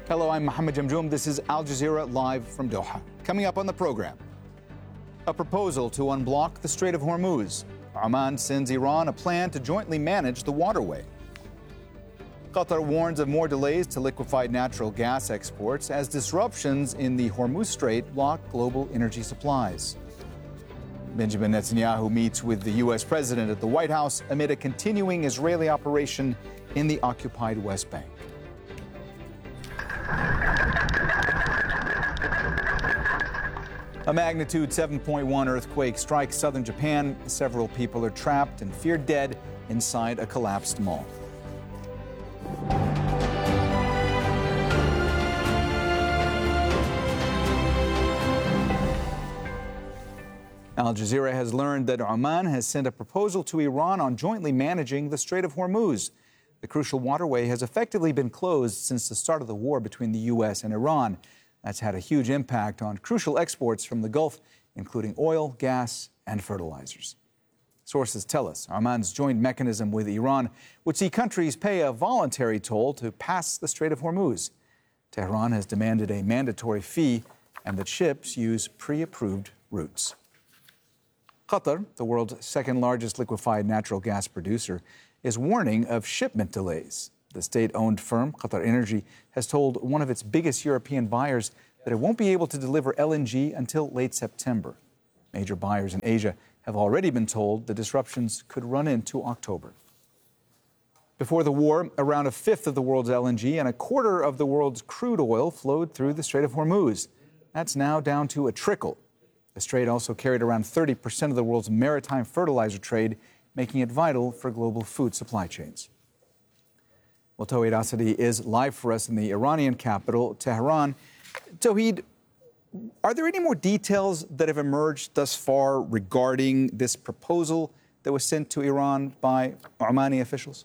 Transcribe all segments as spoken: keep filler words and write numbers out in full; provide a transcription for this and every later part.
Hello, I'm Mohammed Jamjoom. This is Al Jazeera live from Doha. Coming up on the program, a proposal to unblock the Strait of Hormuz. Oman sends Iran a plan to jointly manage the waterway. Qatar warns of more delays to liquefied natural gas exports as disruptions in the Hormuz Strait block global energy supplies. Benjamin Netanyahu meets with the U S president at the White House amid a continuing Israeli operation in the occupied West Bank. A magnitude seven point one earthquake strikes southern Japan. Several people are trapped and feared dead inside a collapsed mall. Al Jazeera has learned that Oman has sent a proposal to Iran on jointly managing the Strait of Hormuz. The crucial waterway has effectively been closed since the start of the war between the U S and Iran. That's had a huge impact on crucial exports from the Gulf, including oil, gas, and fertilizers. Sources tell us Oman's joint mechanism with Iran would see countries pay a voluntary toll to pass the Strait of Hormuz. Tehran has demanded a mandatory fee and that ships use pre-approved routes. Qatar, the world's second largest liquefied natural gas producer, is warning of shipment delays. The state-owned firm, Qatar Energy, has told one of its biggest European buyers that it won't be able to deliver L N G until late September. Major buyers in Asia have already been told the disruptions could run into October. Before the war, around a fifth of the world's L N G and a quarter of the world's crude oil flowed through the Strait of Hormuz. That's now down to a trickle. The strait also carried around thirty percent of the world's maritime fertilizer trade, making it vital for global food supply chains. Well, Tawhid Asadi is live for us in the Iranian capital, Tehran. Tawhid, are there any more details that have emerged thus far regarding this proposal that was sent to Iran by Omani officials?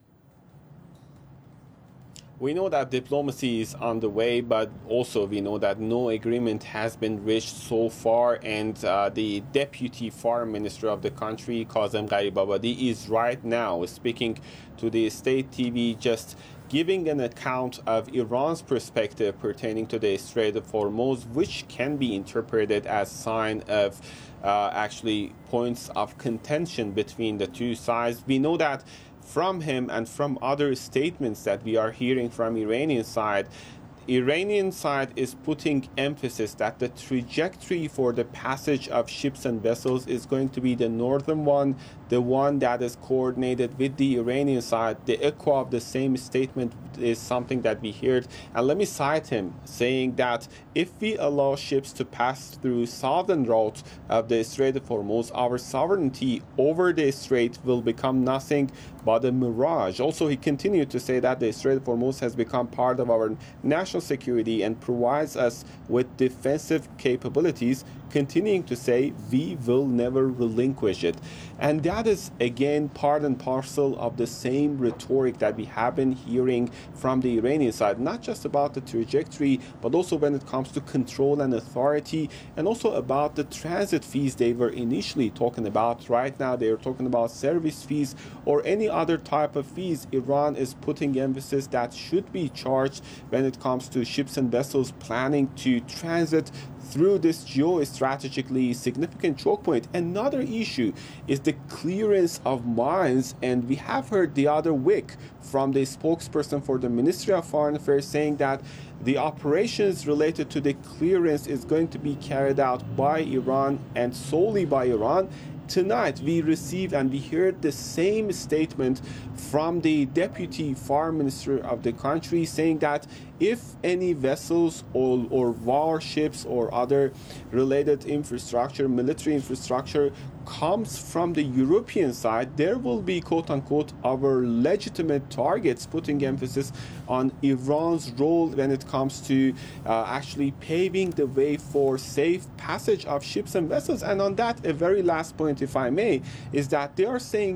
We know that diplomacy is underway, but also we know that no agreement has been reached so far. And uh, the deputy foreign minister of the country, Kazem Gharibabadi, is right now speaking to the state T V, just giving an account of Iran's perspective pertaining to the Strait of Hormuz, which can be interpreted as sign of uh, actually points of contention between the two sides. We know that from him and from other statements that we are hearing from Iranian side, Iranian side is putting emphasis that the trajectory for the passage of ships and vessels is going to be the northern one, the one that is coordinated with the Iranian side. The echo of the same statement is something that we heard. And let me cite him saying that if we allow ships to pass through southern route of the Strait of Hormuz, our sovereignty over the strait will become nothing but a mirage. Also, he continued to say that the Strait of Hormuz has become part of our national security and provides us with defensive capabilities, continuing to say we will never relinquish it. And that is, again, part and parcel of the same rhetoric that we have been hearing from the Iranian side, not just about the trajectory, but also when it comes to control and authority, and also about the transit fees they were initially talking about. Right now, they are talking about service fees or any other type of fees. Iran is putting emphasis that should be charged when it comes to ships and vessels planning to transit through this geostrategically significant choke point. Another issue is the clearance of mines, and we have heard the other week from the spokesperson for the Ministry of Foreign Affairs saying that the operations related to the clearance is going to be carried out by Iran and solely by Iran. Tonight, we received and we heard the same statement from the deputy foreign minister of the country saying that if any vessels or, or warships or other related infrastructure, military infrastructure, comes from the European side, there will be, quote-unquote, our legitimate targets, putting emphasis on Iran's role when it comes to uh, actually paving the way for safe passage of ships and vessels. And on that, a very last point, if I may, is that they are saying that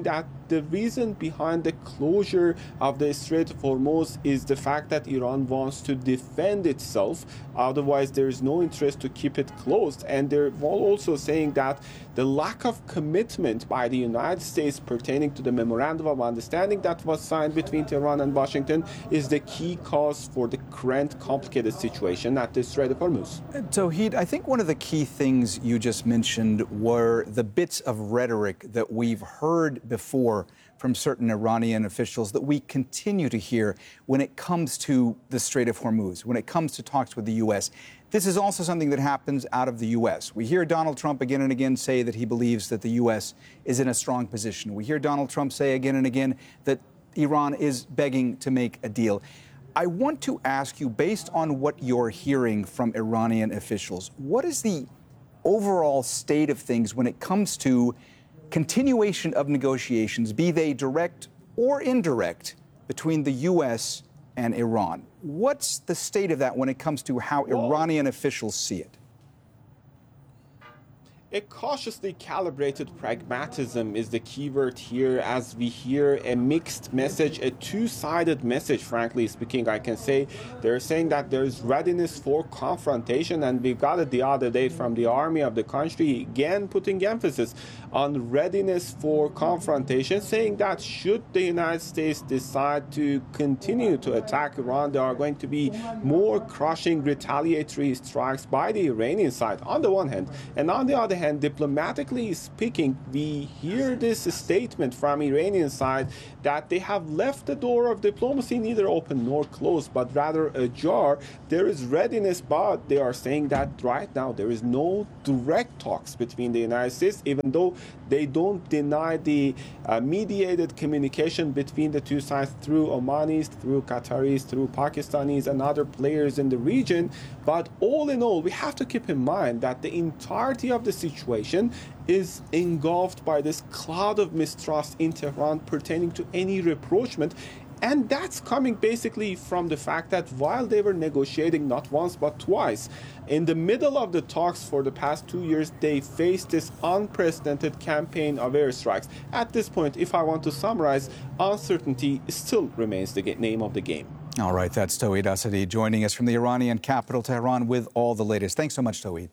the reason behind the closure of the Strait of Hormuz is the fact that Iran wants to defend itself. Otherwise, there is no interest to keep it closed. And they're also saying that the lack of commitment by the United States pertaining to the memorandum of understanding that was signed between Tehran and Washington is the key cause for the current complicated situation at the Strait of Hormuz. Tawhid, I think one of the key things you just mentioned were the bits of rhetoric that we've heard before from certain Iranian officials that we continue to hear when it comes to the Strait of Hormuz, when it comes to talks with the U S. This is also something that happens out of the U S. We hear Donald Trump again and again say that he believes that the U S is in a strong position. We hear Donald Trump say again and again that Iran is begging to make a deal. I want to ask you, based on what you're hearing from Iranian officials, what is the overall state of things when it comes to continuation of negotiations, be they direct or indirect, between the U S and Iran? What's the state of that when it comes to how Well, Iranian officials see it? A cautiously calibrated pragmatism is the keyword here, as we hear a mixed message, a two-sided message, frankly speaking. I can say they're saying that there's readiness for confrontation, and we got it the other day from the army of the country, again putting emphasis on readiness for confrontation, saying that should the United States decide to continue to attack Iran, there are going to be more crushing retaliatory strikes by the Iranian side, on the one hand, and on the other hand, diplomatically speaking, we hear this statement from Iranian side that they have left the door of diplomacy neither open nor closed, but rather ajar. There is readiness, but they are saying that right now there is no direct talks between the United States, even though they don't deny the uh, mediated communication between the two sides through Omanis, through Qataris, through Pakistanis and other players in the region. But all in all, we have to keep in mind that the entirety of the situation is engulfed by this cloud of mistrust in Tehran pertaining to any rapprochement. And that's coming basically from the fact that while they were negotiating not once but twice, in the middle of the talks for the past two years, they faced this unprecedented campaign of airstrikes. At this point, if I want to summarize, uncertainty still remains the name of the game. All right, that's Tawhid Asadi joining us from the Iranian capital, Tehran, with all the latest. Thanks so much, Tawhid.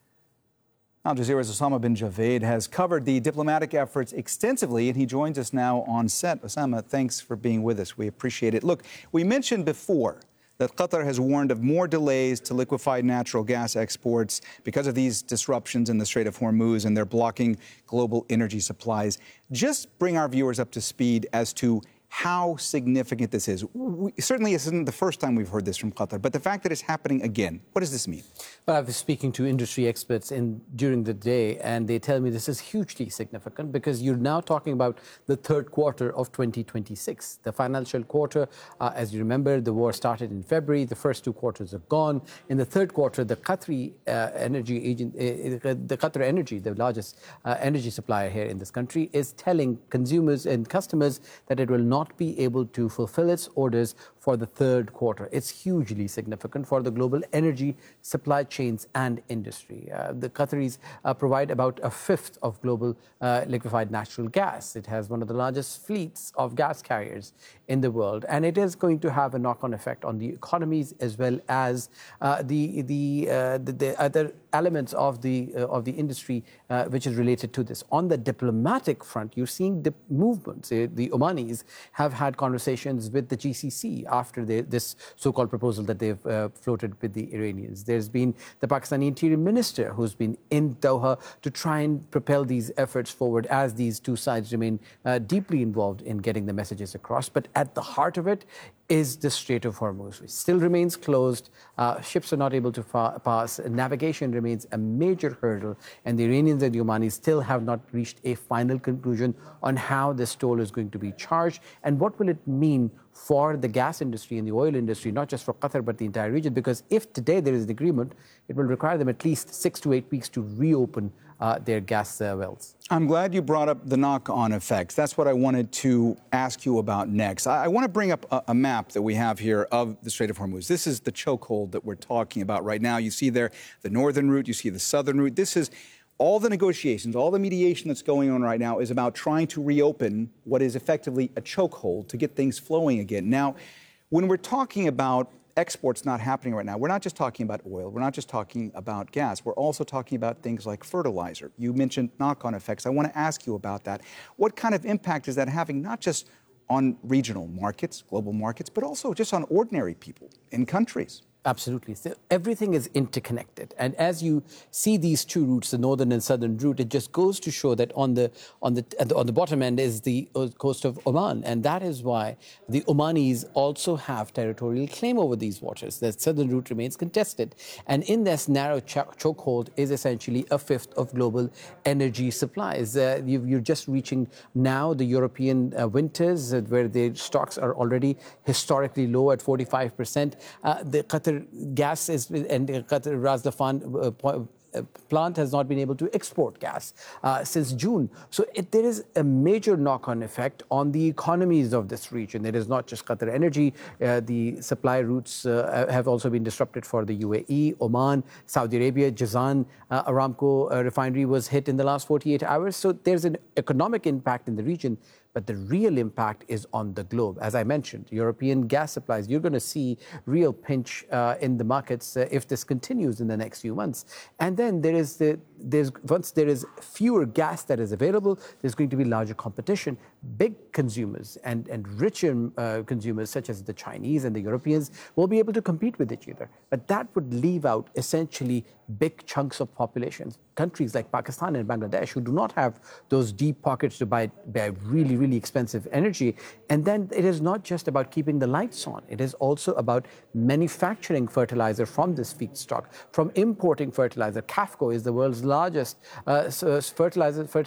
Al Jazeera's Osama bin Javed has covered the diplomatic efforts extensively, and he joins us now on set. Osama, thanks for being with us. We appreciate it. Look, we mentioned before that Qatar has warned of more delays to liquefied natural gas exports because of these disruptions in the Strait of Hormuz, and they're blocking global energy supplies. Just bring our viewers up to speed as to how significant this is. We, certainly, this isn't the first time we've heard this from Qatar, but the fact that it's happening again, what does this mean? Well, I was speaking to industry experts in, during the day, and they tell me this is hugely significant because you're now talking about the third quarter of twenty twenty-six. The financial quarter, uh, as you remember, the war started in February. The first two quarters are gone. In the third quarter, the Qatari uh, energy agent, uh, the Qatar Energy, the largest uh, energy supplier here in this country, is telling consumers and customers that it will not be able to fulfill its orders for the third quarter. It's hugely significant for the global energy supply chains and industry. Uh, the Qataris uh, provide about a fifth of global uh, liquefied natural gas. It has one of the largest fleets of gas carriers in the world, and it is going to have a knock-on effect on the economies as well as uh, the the, uh, the the other elements of the uh, of the industry uh, which is related to this. On the diplomatic front, you're seeing the movements. Uh, the Omanis have had conversations with the G C C after the, this so-called proposal that they've uh, floated with the Iranians. There's been the Pakistani Interior Minister who's been in Doha to try and propel these efforts forward as these two sides remain uh, deeply involved in getting the messages across. But at the heart of it is the Strait of Hormuz, which still remains closed. Uh, ships are not able to fa- pass. Navigation remains a major hurdle, and the Iranians and the Omanis still have not reached a final conclusion on how this toll is going to be charged and what will it mean for the gas industry and the oil industry, not just for Qatar, but the entire region. Because if today there is an agreement, it will require them at least six to eight weeks to reopen uh, their gas uh, wells. I'm glad you brought up the knock-on effects. That's what I wanted to ask you about next. I, I want to bring up a, a map that we have here of the Strait of Hormuz. This is the chokehold that we're talking about right now. You see there the northern route, you see the southern route. This is all the negotiations, all the mediation that's going on right now is about trying to reopen what is effectively a chokehold to get things flowing again. Now, when we're talking about exports not happening right now, we're not just talking about oil, we're not just talking about gas, we're also talking about things like fertilizer. You mentioned knock-on effects. I want to ask you about that. What kind of impact is that having not just on regional markets, global markets, but also just on ordinary people in countries? Absolutely. So everything is interconnected. And as you see these two routes, the northern and southern route, it just goes to show that on the on the on the bottom end is the coast of Oman. And that is why the Omanis also have territorial claim over these waters. The southern route remains contested. And in this narrow ch- chokehold is essentially a fifth of global energy supplies. Uh, you, you're just reaching now the European uh, winters, uh, where the stocks are already historically low at forty-five percent. Uh, the Qatar gas is, and Qatar Ras Laffan uh, plant has not been able to export gas uh, since June. So it, there is a major knock-on effect on the economies of this region. It is not just Qatar Energy. Uh, the supply routes uh, have also been disrupted for the U A E, Oman, Saudi Arabia. Jazan uh, Aramco uh, refinery was hit in the last forty-eight hours. So there's an economic impact in the region. But the real impact is on the globe. As I mentioned, European gas supplies, you're going to see real pinch uh, in the markets uh, if this continues in the next few months. And then there is the, there's, once there is fewer gas that is available, there's going to be larger competition. Big consumers and, and richer uh, consumers, such as the Chinese and the Europeans, will be able to compete with each other. But that would leave out essentially big chunks of populations. Countries like Pakistan and Bangladesh, who do not have those deep pockets to buy, buy really, really expensive energy. And then it is not just about keeping the lights on. It is also about manufacturing fertilizer from this feedstock, from importing fertilizer. QAFCO is the world's largest uh, fertilizer, fertilizer